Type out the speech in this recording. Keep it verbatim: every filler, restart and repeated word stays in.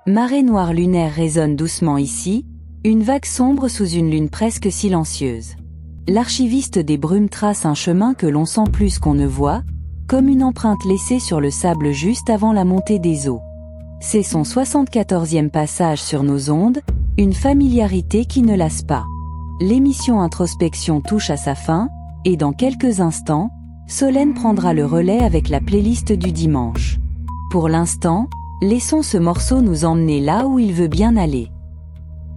Marée noire lunaire résonne doucement ici, une vague sombre sous une lune presque silencieuse. L'archiviste des brumes trace un chemin que l'on sent plus qu'on ne voit, comme une empreinte laissée sur le sable juste avant la montée des eaux. C'est son soixante-quatorzième passage sur nos ondes, une familiarité qui ne lasse pas. L'émission Introspection touche à sa fin, et dans quelques instants, Solène prendra le relais avec la playlist du dimanche. Pour l'instant, laissons ce morceau nous emmener là où il veut bien aller.